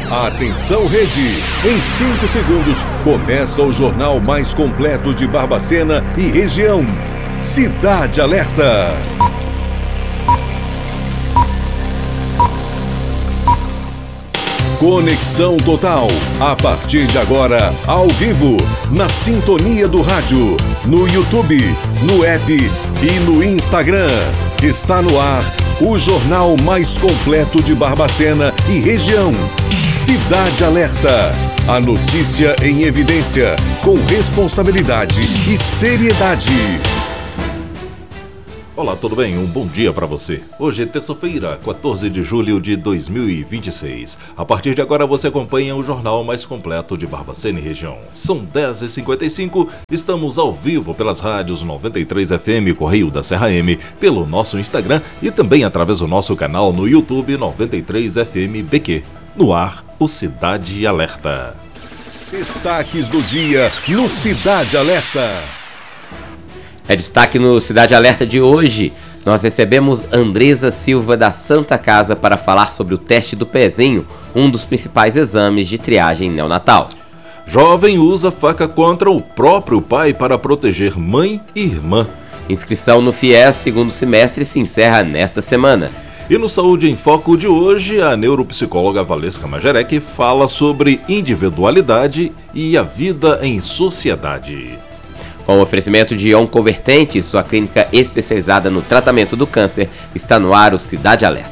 Atenção, Rede! Em 5 segundos, começa o jornal mais completo de Barbacena e região. Cidade Alerta! Conexão Total. A partir de agora, ao vivo, na sintonia do rádio, no YouTube, no app e no Instagram. Está no ar o jornal mais completo de Barbacena e região. Cidade Alerta. A notícia em evidência, com responsabilidade e seriedade. Olá, tudo bem? Um bom dia para você. Hoje é terça-feira, 14 de julho de 2026. A partir de agora você acompanha o jornal mais completo de Barbacena e região. São 10h55, estamos ao vivo pelas rádios 93 FM Correio da Serra M, pelo nosso Instagram e também através do nosso canal no YouTube 93 FM BQ. No ar, o Cidade Alerta. Destaques do dia no Cidade Alerta. É destaque no Cidade Alerta de hoje. Nós recebemos Andresa Silva da Santa Casa para falar sobre o teste do pezinho, um dos principais exames de triagem neonatal. Jovem usa faca contra o próprio pai para proteger mãe e irmã. Inscrição no FIES segundo semestre se encerra nesta semana. E no Saúde em Foco de hoje, a neuropsicóloga Valesca Majerec fala sobre individualidade e a vida em sociedade. Com o oferecimento de Oncovertente, sua clínica especializada no tratamento do câncer, está no ar o Cidade Alerta.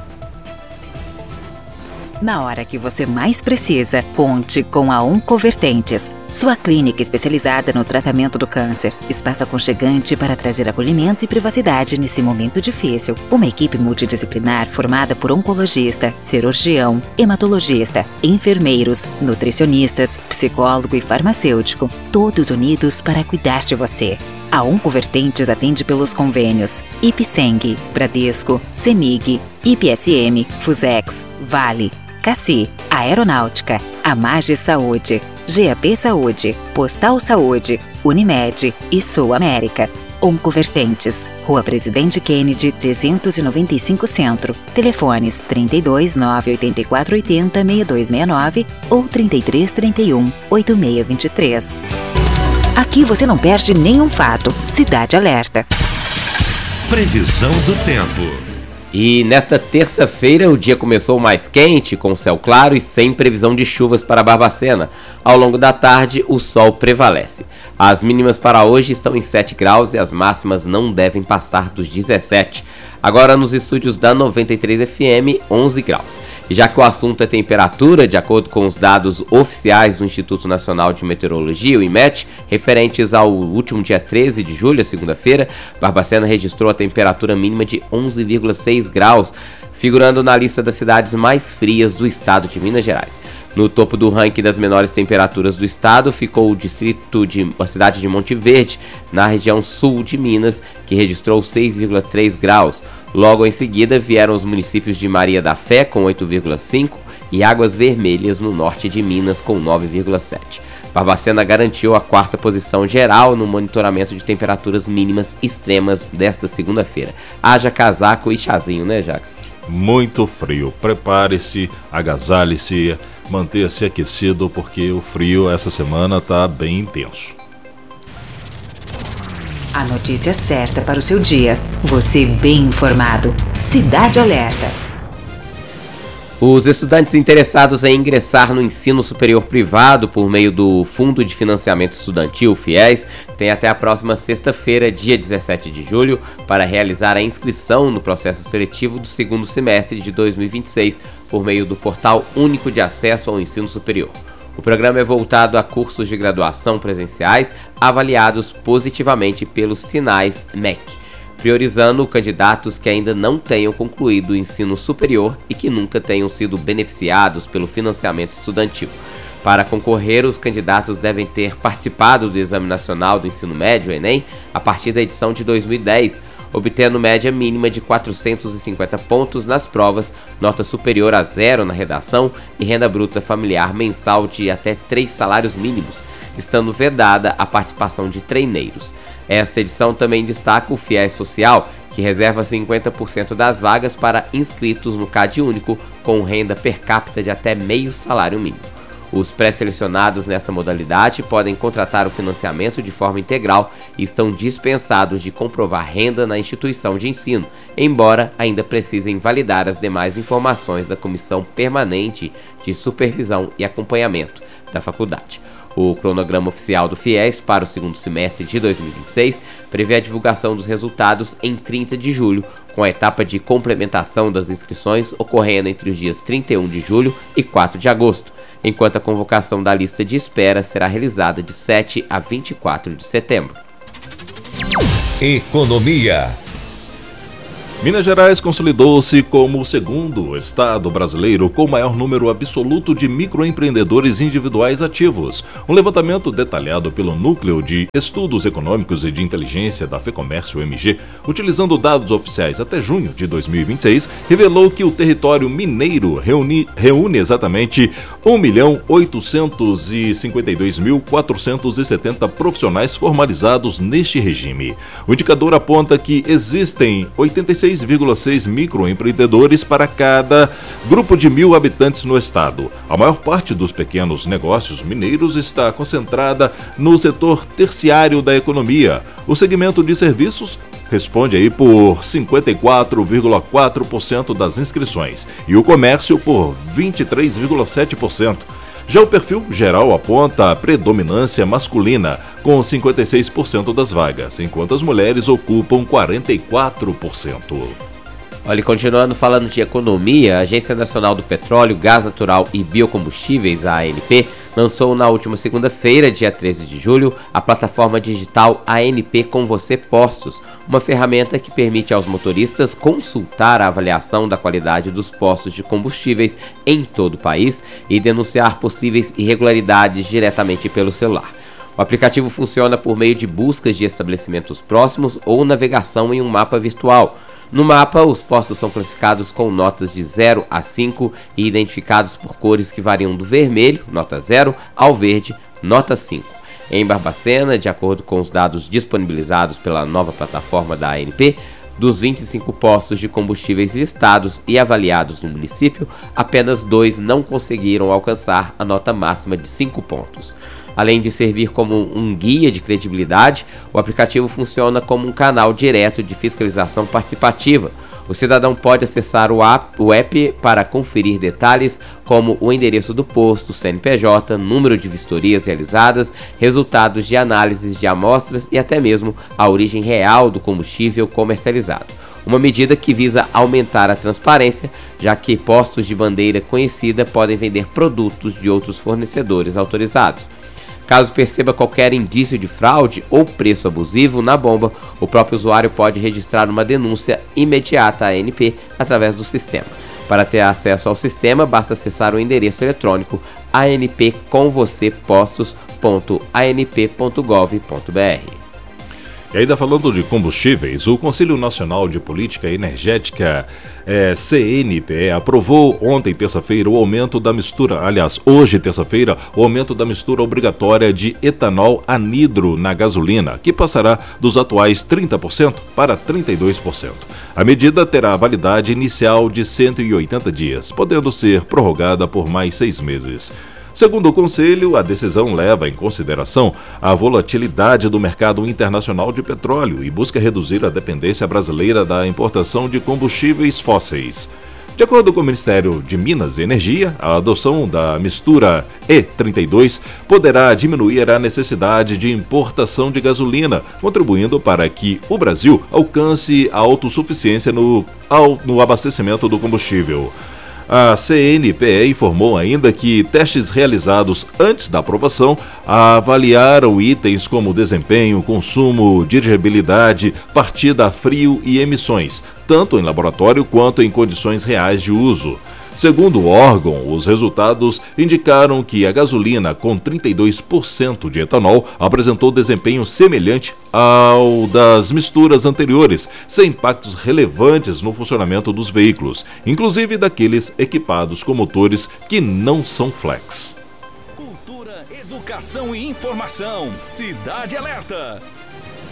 Na hora que você mais precisa, conte com a Oncovertentes, sua clínica especializada no tratamento do câncer. Espaço aconchegante para trazer acolhimento e privacidade nesse momento difícil. Uma equipe multidisciplinar formada por oncologista, cirurgião, hematologista, enfermeiros, nutricionistas, psicólogo e farmacêutico, todos unidos para cuidar de você. A Oncovertentes atende pelos convênios Ipseng, Bradesco, Semig, IPSM, Fusex, Vale, Cassi, Aeronáutica, Amage Saúde, GAP Saúde, Postal Saúde, Unimed e Sul América. Oncovertentes, Rua Presidente Kennedy, 395 Centro. Telefones 32 984 80 6269 ou 33 31 8623. Aqui você não perde nenhum fato. Cidade Alerta. Previsão do tempo. E nesta terça-feira o dia começou mais quente, com céu claro e sem previsão de chuvas para Barbacena. Ao longo da tarde, o sol prevalece. As mínimas para hoje estão em 7 graus e as máximas não devem passar dos 17. Agora nos estúdios da 93 FM, 11 graus. E já que o assunto é temperatura, de acordo com os dados oficiais do Instituto Nacional de Meteorologia, o IMET, referentes ao último dia 13 de julho, segunda-feira, Barbacena registrou a temperatura mínima de 11,6 graus, figurando na lista das cidades mais frias do estado de Minas Gerais. No topo do ranking das menores temperaturas do estado ficou a cidade de Monte Verde, na região sul de Minas, que registrou 6,3 graus. Logo em seguida vieram os municípios de Maria da Fé, com 8,5, e Águas Vermelhas, no norte de Minas, com 9,7. Barbacena garantiu a 4ª posição geral no monitoramento de temperaturas mínimas extremas desta segunda-feira. Haja casaco e chazinho, né, Jacques? Muito frio. Prepare-se, agasalhe-se, mantenha-se aquecido, porque o frio essa semana está bem intenso. A notícia certa para o seu dia. Você bem informado. Cidade Alerta. Os estudantes interessados em ingressar no ensino superior privado por meio do Fundo de Financiamento Estudantil, FIES, têm até a próxima sexta-feira, dia 17 de julho, para realizar a inscrição no processo seletivo do segundo semestre de 2026 por meio do Portal Único de Acesso ao Ensino Superior. O programa é voltado a cursos de graduação presenciais avaliados positivamente pelos sinais MEC, priorizando candidatos que ainda não tenham concluído o ensino superior e que nunca tenham sido beneficiados pelo financiamento estudantil. Para concorrer, os candidatos devem ter participado do Exame Nacional do Ensino Médio, Enem, a partir da edição de 2010, obtendo média mínima de 450 pontos nas provas, nota superior a 0 na redação e renda bruta familiar mensal de até 3 salários mínimos, estando vedada a participação de treineiros. Esta edição também destaca o FIES Social, que reserva 50% das vagas para inscritos no CadÚnico com renda per capita de até meio salário mínimo. Os pré-selecionados nesta modalidade podem contratar o financiamento de forma integral e estão dispensados de comprovar renda na instituição de ensino, embora ainda precisem validar as demais informações da Comissão Permanente de Supervisão e Acompanhamento da faculdade. O cronograma oficial do FIES para o segundo semestre de 2026 prevê a divulgação dos resultados em 30 de julho, com a etapa de complementação das inscrições ocorrendo entre os dias 31 de julho e 4 de agosto, enquanto a convocação da lista de espera será realizada de 7 a 24 de setembro. Economia. Minas Gerais consolidou-se como o segundo estado brasileiro com o maior número absoluto de microempreendedores individuais ativos. Um levantamento detalhado pelo Núcleo de Estudos Econômicos e de Inteligência da FEComércio MG, utilizando dados oficiais até junho de 2026, revelou que o território mineiro reúne exatamente 1.852.470 profissionais formalizados neste regime. O indicador aponta que existem 86,6 microempreendedores para cada grupo de 1.000 habitantes no estado. A maior parte dos pequenos negócios mineiros está concentrada no setor terciário da economia. O segmento de serviços responde aí por 54,4% das inscrições e o comércio por 23,7%. Já o perfil geral aponta a predominância masculina, com 56% das vagas, enquanto as mulheres ocupam 44%. Olha, continuando falando de economia, a Agência Nacional do Petróleo, Gás Natural e Biocombustíveis, a ANP, lançou na última segunda-feira, dia 13 de julho, a plataforma digital ANP Com Você Postos, uma ferramenta que permite aos motoristas consultar a avaliação da qualidade dos postos de combustíveis em todo o país e denunciar possíveis irregularidades diretamente pelo celular. O aplicativo funciona por meio de buscas de estabelecimentos próximos ou navegação em um mapa virtual. No mapa, os postos são classificados com notas de 0 a 5 e identificados por cores que variam do vermelho, nota 0, ao verde, nota 5. Em Barbacena, de acordo com os dados disponibilizados pela nova plataforma da ANP, dos 25 postos de combustíveis listados e avaliados no município, apenas 2 não conseguiram alcançar a nota máxima de 5 pontos. Além de servir como um guia de credibilidade, o aplicativo funciona como um canal direto de fiscalização participativa. O cidadão pode acessar o app para conferir detalhes como o endereço do posto, CNPJ, número de vistorias realizadas, resultados de análises de amostras e até mesmo a origem real do combustível comercializado. Uma medida que visa aumentar a transparência, já que postos de bandeira conhecida podem vender produtos de outros fornecedores autorizados. Caso perceba qualquer indício de fraude ou preço abusivo na bomba, o próprio usuário pode registrar uma denúncia imediata à ANP através do sistema. Para ter acesso ao sistema, basta acessar o endereço eletrônico anpcomvocê.anp.gov.br. E ainda falando de combustíveis, o Conselho Nacional de Política Energética, CNPE, aprovou ontem, terça-feira, o aumento da mistura, hoje, terça-feira, o aumento da mistura obrigatória de etanol anidro na gasolina, que passará dos atuais 30% para 32%. A medida terá validade inicial de 180 dias, podendo ser prorrogada por mais 6 meses. Segundo o Conselho, a decisão leva em consideração a volatilidade do mercado internacional de petróleo e busca reduzir a dependência brasileira da importação de combustíveis fósseis. De acordo com o Ministério de Minas e Energia, a adoção da mistura E32 poderá diminuir a necessidade de importação de gasolina, contribuindo para que o Brasil alcance a autossuficiência no abastecimento do combustível. A CNPE informou ainda que testes realizados antes da aprovação avaliaram itens como desempenho, consumo, dirigibilidade, partida a frio e emissões, tanto em laboratório quanto em condições reais de uso. Segundo o órgão, os resultados indicaram que a gasolina com 32% de etanol apresentou desempenho semelhante ao das misturas anteriores, sem impactos relevantes no funcionamento dos veículos, inclusive daqueles equipados com motores que não são flex. Cultura, educação e informação. Cidade Alerta.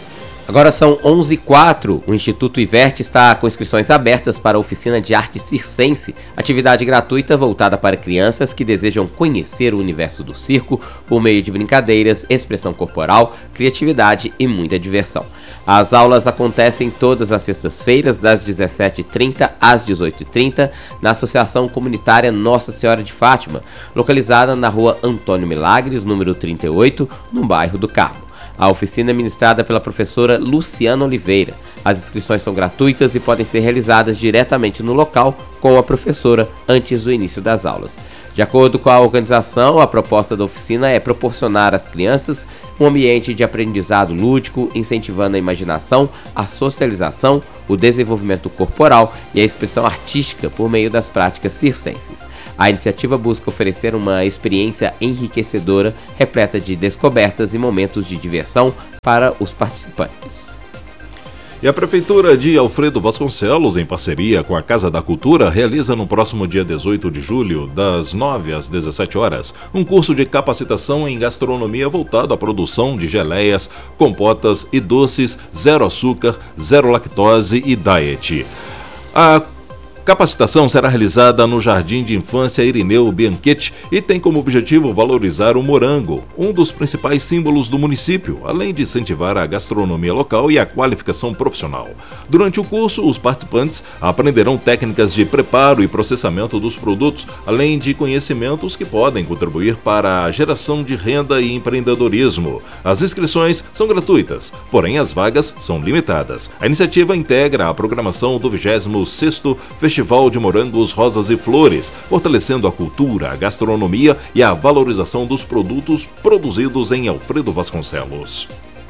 Agora são 11h04, o Instituto Iverte está com inscrições abertas para a oficina de arte circense, atividade gratuita voltada para crianças que desejam conhecer o universo do circo por meio de brincadeiras, expressão corporal, criatividade e muita diversão. As aulas acontecem todas as sextas-feiras, das 17h30 às 18h30, na Associação Comunitária Nossa Senhora de Fátima, localizada na rua Antônio Milagres, número 38, no bairro do Carmo. A oficina é ministrada pela professora Luciana Oliveira. As inscrições são gratuitas e podem ser realizadas diretamente no local com a professora antes do início das aulas. De acordo com a organização, a proposta da oficina é proporcionar às crianças um ambiente de aprendizado lúdico, incentivando a imaginação, a socialização, o desenvolvimento corporal e a expressão artística por meio das práticas circenses. A iniciativa busca oferecer uma experiência enriquecedora, repleta de descobertas e momentos de diversão para os participantes. E a Prefeitura de Alfredo Vasconcelos, em parceria com a Casa da Cultura, realiza no próximo dia 18 de julho, das 9 às 17 horas, um curso de capacitação em gastronomia voltado à produção de geleias, compotas e doces zero açúcar, zero lactose e diet. A capacitação será realizada no Jardim de Infância Irineu Bianchetti e tem como objetivo valorizar o morango, um dos principais símbolos do município, além de incentivar a gastronomia local e a qualificação profissional. Durante o curso, os participantes aprenderão técnicas de preparo e processamento dos produtos, além de conhecimentos que podem contribuir para a geração de renda e empreendedorismo. As inscrições são gratuitas, porém as vagas são limitadas. A iniciativa integra a programação do 26º Festival de Morangos, Rosas e Flores, fortalecendo a cultura, a gastronomia e a valorização dos produtos produzidos em Alfredo Vasconcelos.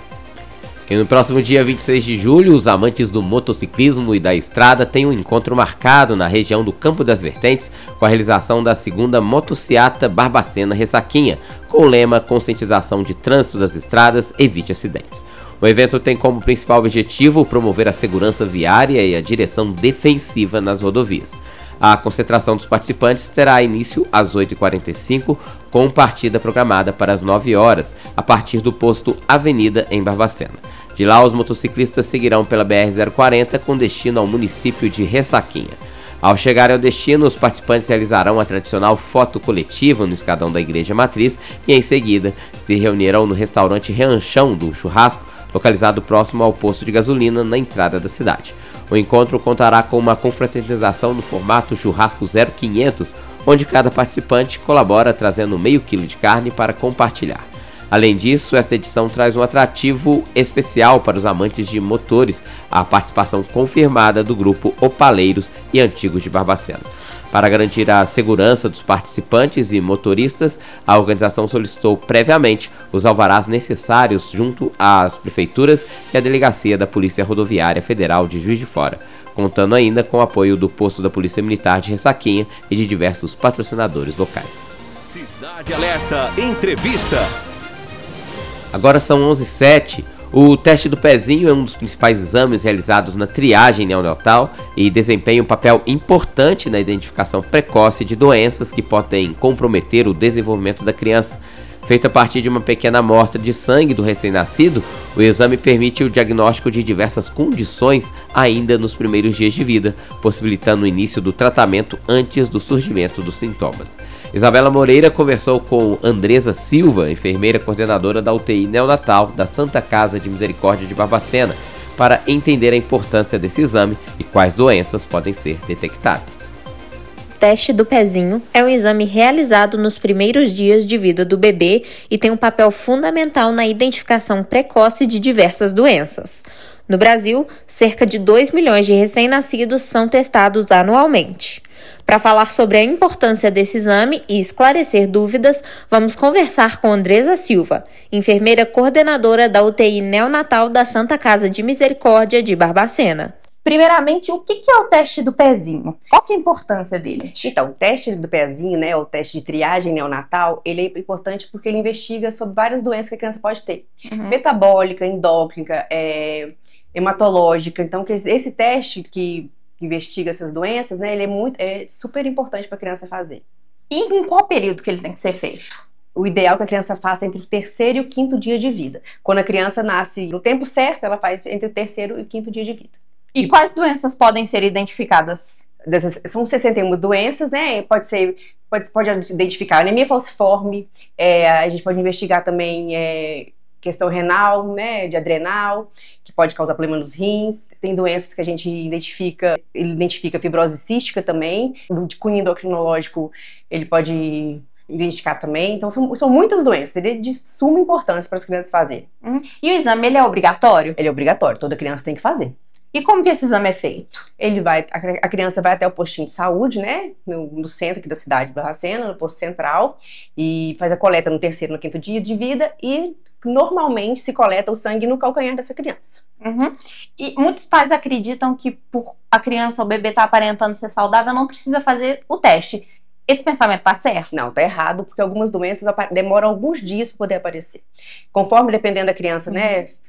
E no próximo dia 26 de julho, os amantes do motociclismo e da estrada têm um encontro marcado na região do Campo das Vertentes com a realização da segunda Motociata Barbacena Ressaquinha, com o lema Conscientização de Trânsito das Estradas, Evite Acidentes. O evento tem como principal objetivo promover a segurança viária e a direção defensiva nas rodovias. A concentração dos participantes terá início às 8h45, com partida programada para as 9 horas, a partir do posto Avenida em Barbacena. De lá, os motociclistas seguirão pela BR-040 com destino ao município de Ressaquinha. Ao chegarem ao destino, os participantes realizarão a tradicional foto coletiva no escadão da Igreja Matriz e, em seguida, se reunirão no restaurante Ranchão do Churrasco, localizado próximo ao posto de gasolina na entrada da cidade. O encontro contará com uma confraternização no formato Churrasco 0500, onde cada participante colabora trazendo meio quilo de carne para compartilhar. Além disso, esta edição traz um atrativo especial para os amantes de motores, a participação confirmada do grupo Opaleiros e Antigos de Barbacena. Para garantir a segurança dos participantes e motoristas, a organização solicitou previamente os alvarás necessários junto às prefeituras e à delegacia da Polícia Rodoviária Federal de Juiz de Fora, contando ainda com o apoio do posto da Polícia Militar de Ressaquinha e de diversos patrocinadores locais. Cidade Alerta Entrevista. Agora são 11h07. O teste do pezinho é um dos principais exames realizados na triagem neonatal e desempenha um papel importante na identificação precoce de doenças que podem comprometer o desenvolvimento da criança. Feito a partir de uma pequena amostra de sangue do recém-nascido, o exame permite o diagnóstico de diversas condições ainda nos primeiros dias de vida, possibilitando o início do tratamento antes do surgimento dos sintomas. Isabela Moreira conversou com Andresa Silva, enfermeira coordenadora da UTI neonatal da Santa Casa de Misericórdia de Barbacena, para entender a importância desse exame e quais doenças podem ser detectadas. O teste do pezinho é um exame realizado nos primeiros dias de vida do bebê e tem um papel fundamental na identificação precoce de diversas doenças. No Brasil, cerca de 2 milhões de recém-nascidos são testados anualmente. Para falar sobre a importância desse exame e esclarecer dúvidas, vamos conversar com Andresa Silva, enfermeira coordenadora da UTI neonatal da Santa Casa de Misericórdia de Barbacena. Primeiramente, o que é o teste do pezinho? Qual que é a importância dele? Então, o teste do pezinho, né, o teste de triagem neonatal, ele é importante porque ele investiga sobre várias doenças que a criança pode ter. Metabólica, endócrina, hematológica. Então, esse teste que investiga essas doenças, né, ele é super importante para a criança fazer. E em qual período que ele tem que ser feito? o ideal é que a criança faça entre o 3º e o 5º dia de vida. Quando a criança nasce no tempo certo, ela faz entre o 3º e o 5º dia de vida. E quais doenças podem ser identificadas? São 61 doenças, né? Pode identificar anemia falciforme, a gente pode investigar também questão renal, né, de adrenal, que pode causar problema nos rins. Tem doenças que a gente identifica, ele identifica fibrose cística também. O de cunho endocrinológico, ele pode identificar também. Então, são muitas doenças. Ele é de suma importância para as crianças fazerem. E o exame, ele é obrigatório? Ele é obrigatório, toda criança tem que fazer. E como que esse exame é feito? A criança vai até o postinho de saúde, né, no centro aqui da cidade de Barbacena, no posto central, e faz a coleta no 3º e no 5º dia de vida, e normalmente se coleta o sangue no calcanhar dessa criança. E muitos pais acreditam que por a criança, o bebê tá aparentando ser saudável, não precisa fazer o teste. Esse pensamento tá certo? Não, tá errado, porque algumas doenças demoram alguns dias para poder aparecer. Conforme, dependendo da criança, né,